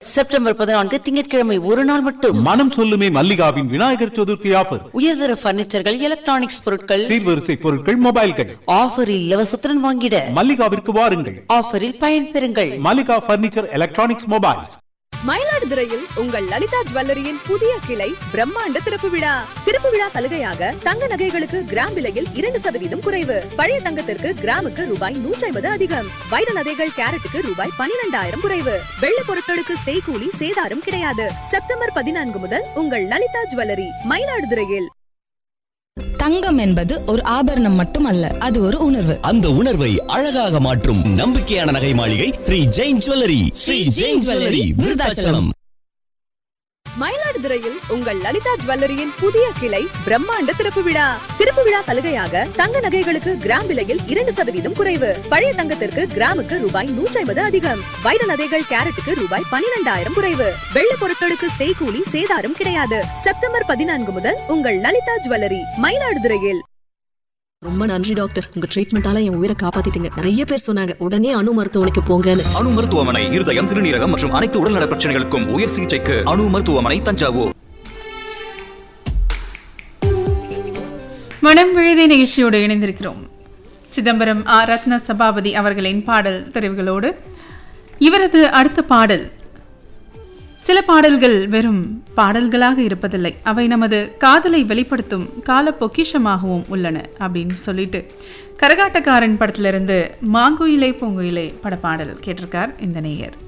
September 14 திங்கட்கிழமை ஒரு நாள் மட்டும். மனம் சொல்லுமே மல்லிகாவின் விநாயகர் சதுர்த்தி ஆஃபர். உயர்தர பர்னிச்சர்கள், எலக்ட்ரானிக்ஸ் பொருட்கள், சீர்வரிசை பொருட்கள், மொபைல்கள் ஆஃபரில் இலவசத்துடன் வாங்கிட மல்லிகாவிற்கு வாருங்கள். ஆஃபரில் பயன் பெறுங்கள். Mallika furniture, electronics, mobiles. மயிலாடுதுறையில் உங்கள் லலிதா ஜுவல்லரியின் புதிய கிளை பிரம்மாண்ட திறப்பு விழா சலுகையாக தங்க நகைகளுக்கு கிராம் விலையில் 2% குறைவு. பழைய தங்கத்திற்கு கிராமுக்கு ரூபாய் 150 அதிகம். வைர நகைகள் கேரட்டுக்கு ரூபாய் 12,000 குறைவு. வெள்ளி பொருட்களுக்கு செய்கூலி சேதாரம் கிடையாது. செப்டம்பர் 14 முதல் உங்கள் லலிதா ஜுவல்லரி மயிலாடுதுறையில். தங்கம் என்பது ஒரு ஆபரணம் மட்டுமல்ல, அது ஒரு உணர்வு. அந்த உணர்வை அழகாக மாற்றும் நம்பிக்கையான நகை மாளிகை ஸ்ரீ ஜெயின் ஜுவல்லரி. ஸ்ரீ ஜெயின் ஜுவல்லரி, விருதாச்சலம். மயிலாடுதுறையில் உங்கள் லலிதா ஜுவல்லரியின் புதிய கிளை பிரம்மாண்ட திறப்பு விழா சலுகையாக தங்க நகைகளுக்கு கிராம் விலையில் 2% குறைவு. பழைய தங்கத்திற்கு கிராமுக்கு ரூபாய் 150 அதிகம். வைர நகைகள் கேரட்டுக்கு ரூபாய் 12,000 குறைவு. வெள்ளி பொருட்களுக்கு செய்கூலி சேதாரம் கிடையாது. செப்டம்பர் 14 முதல் உங்கள் லலிதா ஜுவல்லரி மயிலாடுதுறையில். ரொம்ப நன்றி டாக்டர், உங்க ட்ரீட்மெண்டால என் உயிரை காப்பாத்திட்டீங்க. நிறைய பேர் சொன்னாங்க உடனே அணு மருத்துவமனைக்கு போங்கன்னு. அணு மருத்துவமனை இருதயம், சிறுநீரகம் மற்றும் அனைத்து உடல்நல பிரச்சனைகளுக்கும் உயர் சிகிச்சைக்கு அணு மருத்துவமனை, தஞ்சாவூர். மனம் விழுதி நிகழ்ச்சியோடு இணைந்திருக்கிறோம். சிதம்பரம் ரத்ன சபாபதி அவர்களின் பாடல் தெரிவுகளோடு. இவரது அடுத்த பாடல், சில பாடல்கள் வெறும் பாடல்களாக இருப்பதில்லை, அவை நமது காதலை வெளிப்படுத்தும் கால பொக்கிஷமாகவும் உள்ளன அப்படின்னு சொல்லிட்டு கரகாட்டக்காரன் படத்திலிருந்து மாங்குயிலே பூங்குயிலே பட பாடல் கேட்டிருக்கார் இந்த நேயர்.